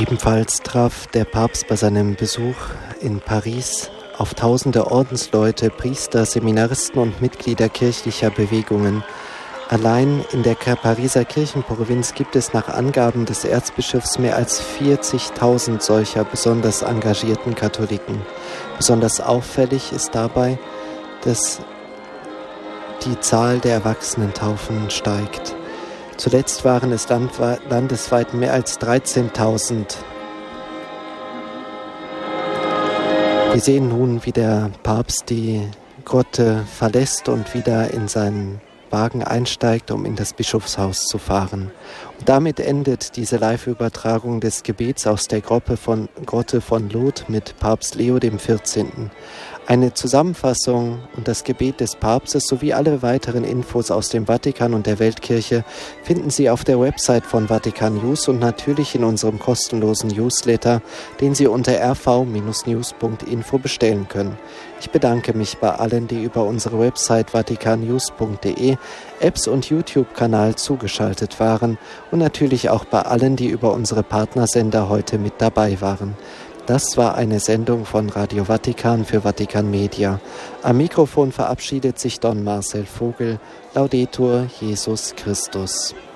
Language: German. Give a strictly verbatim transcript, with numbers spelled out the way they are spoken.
Ebenfalls traf der Papst bei seinem Besuch in Paris auf tausende Ordensleute, Priester, Seminaristen und Mitglieder kirchlicher Bewegungen. Allein in der Pariser Kirchenprovinz gibt es nach Angaben des Erzbischofs mehr als vierzigtausend solcher besonders engagierten Katholiken. Besonders auffällig ist dabei, dass die Zahl der Erwachsenentaufen steigt. Zuletzt waren es landesweit mehr als dreizehntausend. Wir sehen nun, wie der Papst die Grotte verlässt und wieder in seinen Wagen einsteigt, um in das Bischofshaus zu fahren. Und damit endet diese Live-Übertragung des Gebets aus der Grotte von, Grotte von Lourdes mit Papst Leo der vierzehnten. Eine Zusammenfassung und das Gebet des Papstes sowie alle weiteren Infos aus dem Vatikan und der Weltkirche finden Sie auf der Website von Vatikan News und natürlich in unserem kostenlosen Newsletter, den Sie unter r v Bindestrich news punkt info bestellen können. Ich bedanke mich bei allen, die über unsere Website vatikan news punkt de, Apps und YouTube-Kanal zugeschaltet waren und natürlich auch bei allen, die über unsere Partnersender heute mit dabei waren. Das war eine Sendung von Radio Vatikan für Vatikan Media. Am Mikrofon verabschiedet sich Don Marcel Vogel. Laudetur Jesus Christus.